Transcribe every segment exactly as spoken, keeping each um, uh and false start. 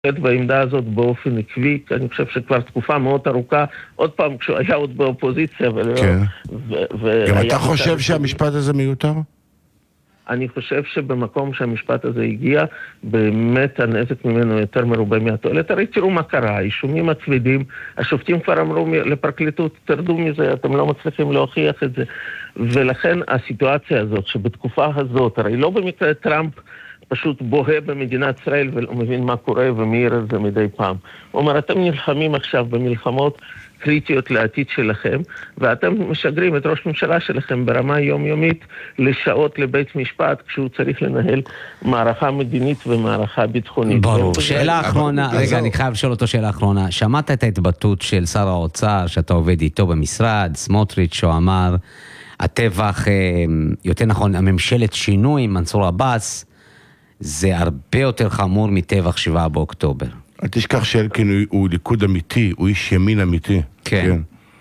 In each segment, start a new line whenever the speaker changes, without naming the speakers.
בעמדה הזאת באופן עקבי, אני חושב שכבר תקופה מאוד ארוכה, עוד פעם כשהוא היה עוד באופוזיציה.
כן. גם אתה חושב שהמשפט הזה מיותר?
אני חושב שבמקום שהמשפט הזה הגיע, באמת הנזק ממנו יותר מרובה מהתועלת. הרי תראו מה קרה, האישומים הכבדים, השופטים כבר אמרו לפרקליטות, תרדו מזה, אתם לא מצליחים להוכיח את זה. ולכן הסיטואציה הזאת, שבתקופה הזאת, הרי לא במקרה טראמפ פשוט בוהה במדינת ישראל ולא מבין מה קורה ומעיר את זה מדי פעם. הוא אומר, אתם נלחמים עכשיו במלחמות קריטיות לעתיד שלכם, ואתם משגרים את ראש ממשלה שלכם ברמה יומיומית לשעות לבית משפט, כשהוא צריך לנהל מערכה מדינית ומערכה ביטחונית.
ברור. שאלה אחרונה, רגע, אני חייב לשאול אותו שאלה אחרונה. שמעת את ההתבטאות של שר האוצר, שאתה עובד איתו במשרד, סמוטריץ', שהוא אמר, הטבח, יותר נכון, הממשלת שינוי, מנסור עבאס, זה הרבה יותר חמור מטבח שבעה באוקטובר.
אל תשכח שאלקין הוא ליכוד אמיתי, הוא איש ימין אמיתי.
כן.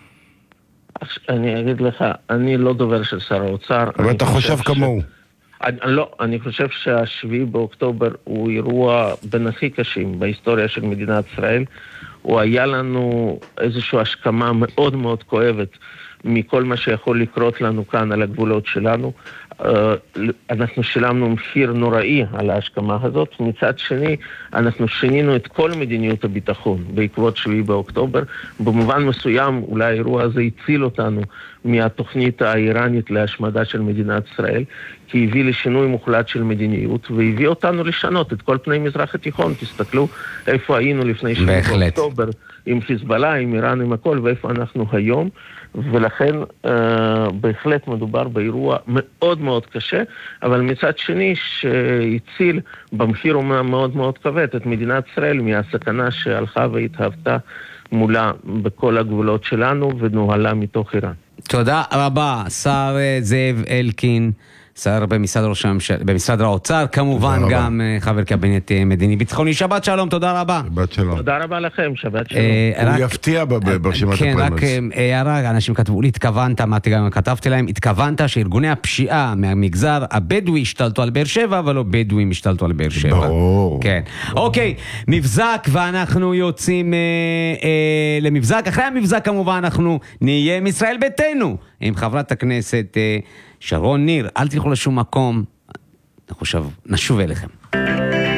אני אגיד לך, אני לא דובר של שר האוצר.
אבל אתה חושב כמוהו.
לא, אני חושב שהשביעי באוקטובר הוא אירוע בין הכי קשים בהיסטוריה של מדינת ישראל. הוא היה לנו איזושהי השכמה מאוד מאוד כואבת מכל מה שיכול לקרות לנו כאן על הגבולות שלנו. אנחנו שילמנו מחיר נוראי על ההשכמה הזאת. מצד שני, אנחנו שינינו את כל מדיניות הביטחון בעקבות שביעי באוקטובר. במובן מסוים, אולי האירוע הזה הציל אותנו מהתוכנית האיראנית להשמדה של מדינת ישראל, כי הביא לשינוי מוחלט של מדיניות, והביא אותנו לשנות את כל פני מזרח התיכון. תסתכלו איפה היינו לפני שביעי באוקטובר, עם חיזבאללה, עם איראן, עם הכל, ואיפה אנחנו היום. ולכן אה, בהחלט מדובר באירוע מאוד מאוד קשה, אבל מצד שני שהציל במחיר מאוד מאוד כבד את מדינת ישראל מהסכנה שהלכה והתהוותה מולה בכל הגבולות שלנו ונוהלה מתוך איראן.
תודה רבה, שר זאב אלקין, שר במשרד ראש הממשלה, במשרד האוצר, כמובן גם חבר קבינט מדיני ביטחוני. שבת שלום, תודה רבה.
שבת שלום.
תודה רבה לכם, שבת שלום.
הוא יפתיע ברשימת
כן, רק
הפריימריז.
הערה, אנשים כתבו לי, התכוונת, מה גם כתבתי להם, התכוונת שארגוני הפשיעה מהמגזר הבדואי השתלטו על באר שבע, אבל לא בדואים השתלטו על באר שבע.
ברור.
כן. אוקיי, מבזק, ואנחנו יוצאים למבזק. אחרי המבזק כמובן אנחנו נהיה מישראל ביתנו, עם חברת הכנסת שרון ניר. אל תלכו לשום מקום, אנחנו נשוב אליכם.